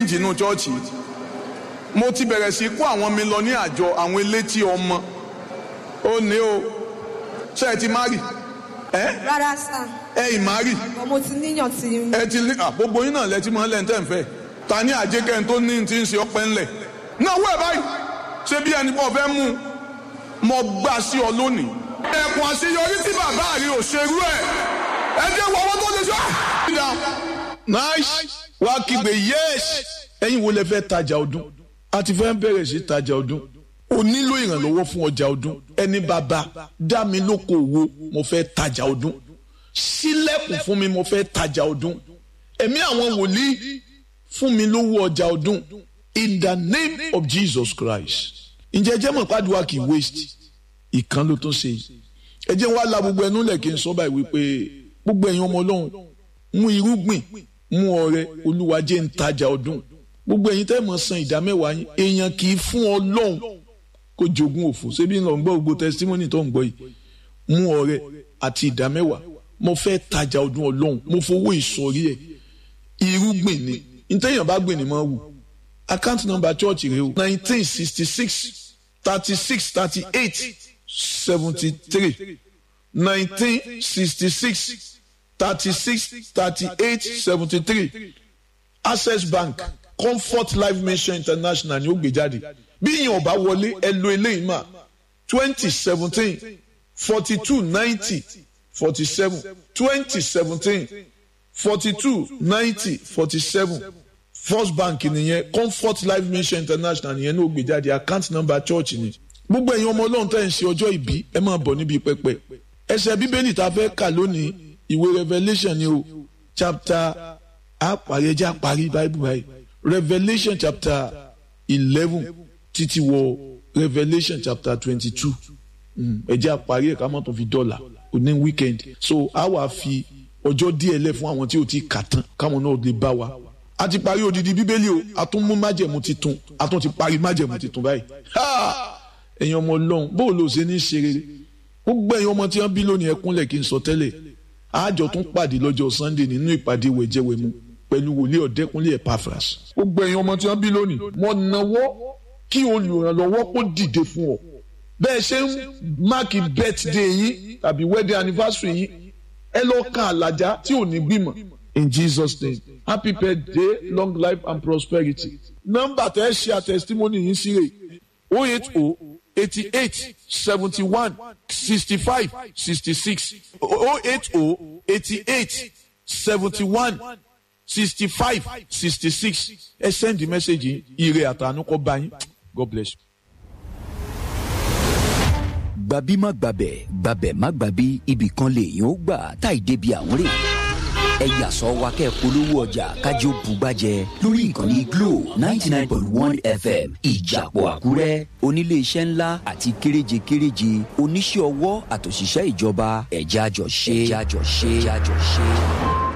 change inú chọ́ọ̀chì. Mo ti bẹ̀rẹ̀ sí kó àwọn mi lọ ní àjọ àwọn elétí ọmọ. Ó ní o, ṣé ẹ ti marry? Rárá sà. Ẹ ì marry? Mo ti níyàn tí. Ẹ ti ní gbogbo yín náà lẹ ti máa ń lẹ́ńtẹ́ ń fẹ́. Ta ní àjẹkẹ́ tó ní ti ń ṣe ọpẹ́ ńlẹ̀. Náà wẹ̀ báyìí, ṣé bí ẹni bọ́ fẹ́ mú mo gbà sí ọ lónìí. Ẹ̀kún àṣeyọrí tí bàbá rí ò ṣerú ẹ̀. Ẹ jẹ́ wọ owó tó lè ṣọ́. Nice. Wá kígbe yes. Ẹ̀yin wo lẹ fẹ́ tajà ọdún? A ti fẹ́ bẹ̀rẹ̀ sí tajà ọdún. O nílò ìrànlọ́wọ́ fún ọjà ọdún. Ẹni bàbá dá mi lókòwò mo fẹ́ tajà ọdún. Ṣílẹ̀kùn fún mi mo fẹ́ tajà ọdún. Ẹ̀mí àwọn wòlíì fún mi lówó ọjà ọdún. In the name of Jesus Christ. Ǹjẹ́ jẹ́ mọ̀ pàdùwà kì í waste. Ìkan ló tó ṣe. Ẹ jẹ́ wá la gbogbo ẹnu lẹ̀ kí n sọ báyìí wípé gbogbo ẹ̀yin ọmọ Ọlọ́run mú irúgbìn mú ọrẹ Olúwa jẹ́ ń tajà ọdún. Gbogbo ẹ̀yin tẹ́ mọ̀ san ìdámẹ́wàá yín èèyàn kì í fún Ọlọ́run kó jogún òfò ṣebí ń lọ ń gbọ́ gbogbo testimony tó ń gbọ́ yìí mú ọrẹ àti ìdámẹ́wàá mo fẹ́ tajà ọdún Ọlọ́run mo fowó ìsọ̀rí ẹ̀ irúgbìn ni ntẹ́yìn bá gbìn ni mo wù account number church rẹ o 1966 36 38 73 1966 36 38 73 Access Bank Comfort Life Mission International ni ó gbé jáde bí yín ọba wọlé ẹ lo eléyìí mà 2017 42 90 47 2017 42 90 47 First Bank nìyẹn Comfort Life Mission International nìyẹn ní ó gbé jáde account number church ni gbogbo ẹ̀yin ọmọ Ọlọ́run tẹ́ ń ṣe ọjọ́ ìbí ẹ máa bọ̀ níbi pẹpẹ ẹsẹ̀ bíbélì tá a fẹ́ kà lónìí ìwé Revelation ni o chapter àpàrẹ̀jẹ̀ àparí Bible báyìí Revelation chapter 11 títí wọ Revelation chapter 22 ẹ̀jẹ̀ àparí ẹ̀ka mọ́tò fi dọ́là òní weekend so a wà fi ọjọ́ díẹ̀ lẹ̀ fún àwọn tí o ti kà tán káwọn náà lè bá wa a ti parí odidi bíbélì o a tún mú májẹ̀mú titun a tún ti parí májẹ̀mú titun báyìí ẹ̀yin ọmọ Ọlọ́run bó ló ṣe ní ṣe rere gbogbo ẹ̀yin ọmọ tí wọ́n bí lónìí ẹkúnlẹ̀ kí n sọ tẹ́lẹ̀ àjọ tún pàdé lọ́jọ́ Sunday nínú ìpàdé wẹ̀jẹ̀wẹ̀mu pẹ̀lú wòlíì Ọ̀dẹ́kúnlé Epaphras gbogbo ẹ̀yin ọmọ tí wọ́n bí lónìí mo nawọ́ kí olùrànlọ́wọ́ kó dìde fún ọ bẹ́ẹ̀ ṣe ń máàkì birthday yín tàbí wedding anniversary yín ẹ lọ kan àlàjá tí ò ní gbìmọ̀ in Jesus name happy birthday long life and prosperity nọ́mbà tẹ́ ẹ ṣe àtẹ̀sítímọ́nì yín sí rè 080 88 71 65 66 080 88 71 65 66 ẹ send the message ire àtànú kó bá yín God bless you. Gbàbí má gbàbẹ̀ gbàbẹ̀ má gbàbí ibì kan lèèyàn ó gbà táì débi àwọn rè ẹ yà sọ wa kẹ́ polówó ọjà kájọ bùgbàjẹ lórí ìkànnì Glo 99.1 FM Ìjàpọ̀ Àkúrẹ́ onílé iṣẹ́ ńlá àti kéréje oníṣẹ́ ọwọ́ àtòṣìṣẹ́ ìjọba ẹ̀já jọ ṣe.